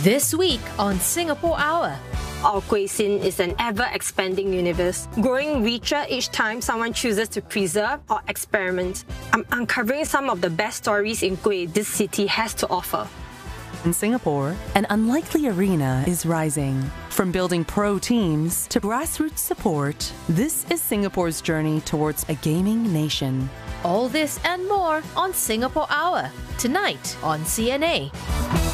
This week on Singapore Hour. Our cuisine is an ever-expanding universe, growing richer each time someone chooses to preserve or experiment. I'm uncovering some of the best stories in kueh this city has to offer. In Singapore, an unlikely arena is rising. From building pro teams to grassroots support, this is Singapore's journey towards a gaming nation. All this and more on Singapore Hour, tonight on CNA.